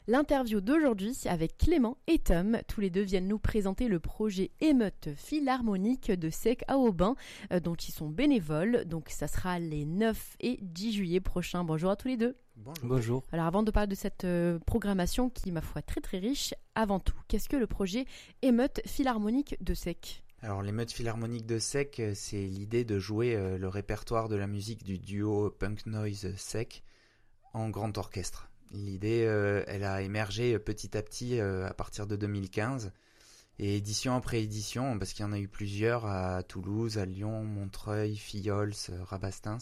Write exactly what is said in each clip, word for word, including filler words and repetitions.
L'interview d'aujourd'hui avec Clément et Tom, tous les deux viennent nous présenter le projet Émeute Philharmonique de Sec à Aubin, euh, dont ils sont bénévoles. Donc ça sera les neuf et dix juillet prochains. Bonjour à tous les deux. Bonjour. Bonjour. Alors avant de parler de cette euh, programmation qui, ma foi, très très riche, avant tout, qu'est-ce que le projet Émeute Philharmonique de Sec ? Alors l'émeute philharmonique de Sec, c'est l'idée de jouer euh, le répertoire de la musique du duo punk noise Sec en grand orchestre. L'idée, euh, elle a émergé petit à petit euh, à partir de deux mille quinze, et édition après édition, parce qu'il y en a eu plusieurs à Toulouse, à Lyon, Montreuil, Fillols, Rabastens.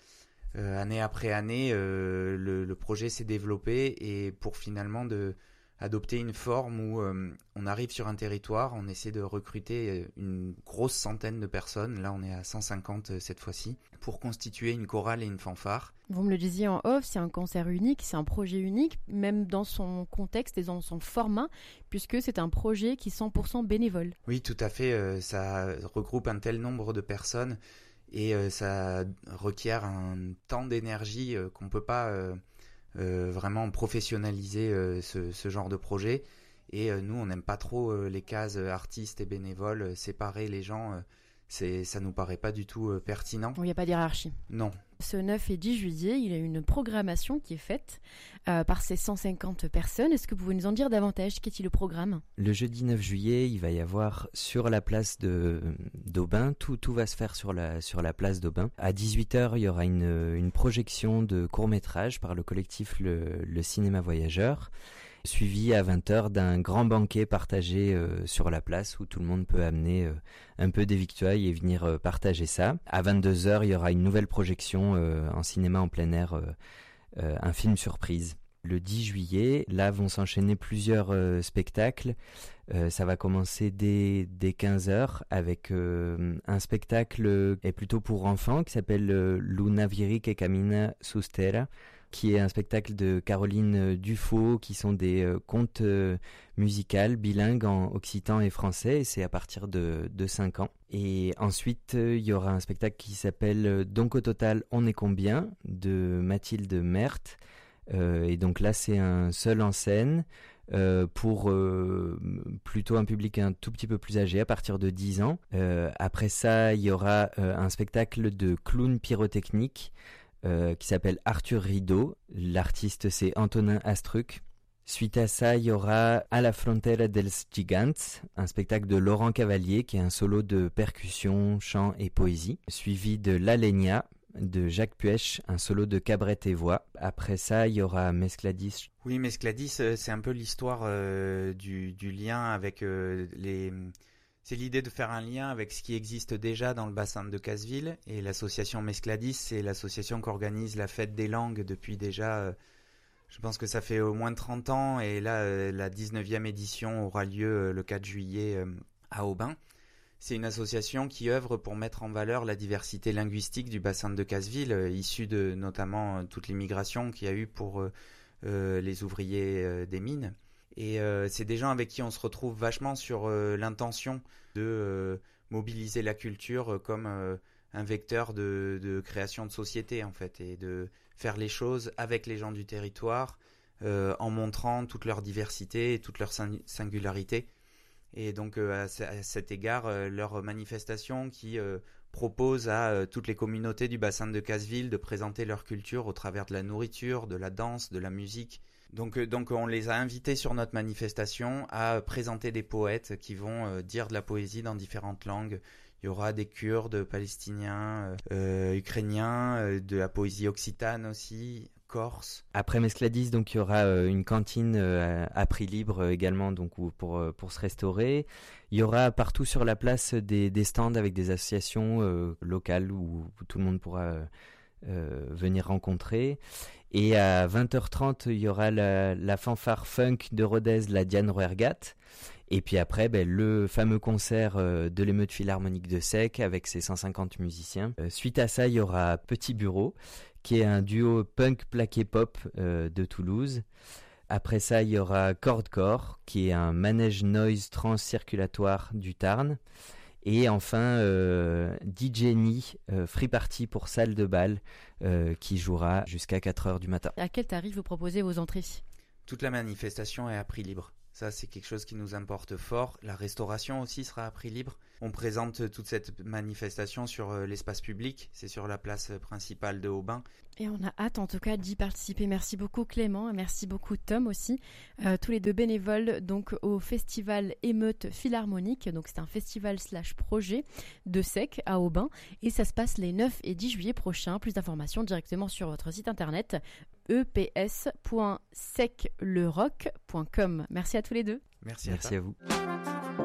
Euh, année après année, euh, le, le projet s'est développé, et pour finalement de adopter une forme où euh, on arrive sur un territoire, on essaie de recruter une grosse centaine de personnes, là on est à cent cinquante euh, cette fois-ci, pour constituer une chorale et une fanfare. Vous me le disiez en off, c'est un concert unique, c'est un projet unique, même dans son contexte et dans son format, puisque c'est un projet qui est cent pour cent bénévole. Oui, tout à fait, euh, ça regroupe un tel nombre de personnes et euh, ça requiert un temps d'énergie euh, qu'on peut pas... Euh, Euh, vraiment professionnaliser euh, ce, ce genre de projet, et euh, nous on n'aime pas trop euh, les cases euh, artistes et bénévoles, euh, séparer les gens, euh, c'est, ça nous paraît pas du tout euh, pertinent. Il n'y a pas d'hierarchie. Non. Ce neuf et dix juillet, il y a une programmation qui est faite euh, par ces cent cinquante personnes. Est-ce que vous pouvez nous en dire davantage ? Qu'est-il le programme ? Le jeudi neuf juillet, il va y avoir sur la place de, d'Aubin, tout, tout va se faire sur la, sur la place d'Aubin. À dix-huit heures, il y aura une, une projection de court-métrage par le collectif Le, le Cinéma Voyageur, suivi à vingt heures d'un grand banquet partagé euh, sur la place où tout le monde peut amener euh, un peu des victuailles et venir euh, partager ça. À vingt-deux heures, il y aura une nouvelle projection euh, en cinéma en plein air, euh, euh, un film surprise. Le dix juillet, là vont s'enchaîner plusieurs euh, spectacles. Euh, ça va commencer dès, dès quinze heures avec euh, un spectacle euh, est plutôt pour enfants qui s'appelle euh, Luna Viri que Camina Sustera, qui est un spectacle de Caroline Dufaux, qui sont des euh, contes euh, musicales bilingues en occitan et français, et c'est à partir de, de cinq ans. Et ensuite, euh, il y aura un spectacle qui s'appelle Donc au total, on est combien, de Mathilde Merthe. Euh, et donc là, c'est un seul en scène euh, pour euh, plutôt un public un tout petit peu plus âgé, à partir de dix ans. Euh, après ça, il y aura euh, un spectacle de clown pyrotechnique euh, qui s'appelle Arthur Rideau. L'artiste, c'est Antonin Astruc. Suite à ça, il y aura À la frontera dels gigants, un spectacle de Laurent Cavalier qui est un solo de percussion, chant et poésie, suivi de La Legna de Jacques Puech, un solo de cabrette et voix. Après ça, il y aura Mescladis. Oui, Mescladis, c'est un peu l'histoire euh, du, du lien avec euh, les... C'est l'idée de faire un lien avec ce qui existe déjà dans le bassin de Casseville, et l'association Mescladis, c'est l'association qui organise la fête des langues depuis déjà... Euh, je pense que ça fait au moins trente ans, et là, euh, la dix-neuvième édition aura lieu euh, le quatre juillet euh, à Aubin. C'est une association qui œuvre pour mettre en valeur la diversité linguistique du bassin de Casseville, euh, issue de notamment euh, toute l'immigration qu'il y a eu pour euh, euh, les ouvriers euh, des mines. Et euh, c'est des gens avec qui on se retrouve vachement sur euh, l'intention de euh, mobiliser la culture comme euh, un vecteur de, de création de société, en fait, et de faire les choses avec les gens du territoire, euh, en montrant toute leur diversité et toute leur singularité. Et donc euh, à, c- à cet égard, euh, leur manifestation qui euh, propose à euh, toutes les communautés du bassin de Casseville de présenter leur culture au travers de la nourriture, de la danse, de la musique. Donc, euh, donc on les a invités sur notre manifestation à présenter des poètes qui vont euh, dire de la poésie dans différentes langues. Il y aura des Kurdes, Palestiniens, euh, Ukrainiens, euh, de la poésie occitane aussi, corse. Après Mescladis, donc il y aura euh, une cantine euh, à prix libre euh, également, donc où, pour euh, pour se restaurer. Il y aura partout sur la place des des stands avec des associations euh, locales où, où tout le monde pourra euh, euh, venir rencontrer. Et à vingt heures trente, il y aura la, la fanfare funk de Rodez, la Diane Rouergat. Et puis après, ben, le fameux concert euh, de l'émeute philharmonique de Sec avec ses cent cinquante musiciens. Euh, suite à ça, il y aura Petit Bureau, qui est un duo punk plaqué pop euh, de Toulouse. Après ça, il y aura Cordcore, qui est un manège noise transcirculatoire du Tarn. Et enfin, euh, D J Ni, euh, Free Party pour salle de bal, euh, qui jouera jusqu'à quatre heures du matin. À quel tarif vous proposez vos entrées ? toute la manifestation est à prix libre. Ça, c'est quelque chose qui nous importe fort. La restauration aussi sera à prix libre. On présente toute cette manifestation sur l'espace public. C'est sur la place principale de Aubin. Et on a hâte en tout cas d'y participer. Merci beaucoup Clément et merci beaucoup Tom aussi. Euh, tous les deux bénévoles donc au festival Émeute Philharmonique. Donc c'est un festival slash projet de S E C à Aubin. Et ça se passe les neuf et dix juillet prochains. Plus d'informations directement sur votre site internet e p s point sec le rock point com. Merci à tous les deux. Merci, Merci à, à vous.